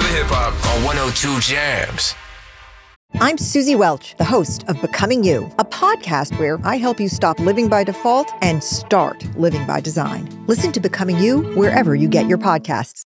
hip hop on 102 Jams. I'm Susie Welch, the host of Becoming You, a podcast where I help you stop living by default and start living by design. Listen to Becoming You wherever you get your podcasts.